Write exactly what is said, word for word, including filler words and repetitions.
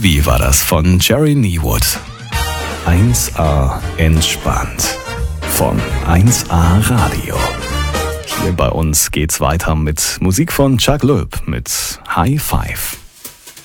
Wie war das von Jerry Niewood? eins A entspannt von eins A Radio. Hier bei uns geht's weiter mit Musik von Chuck Loeb mit High Five.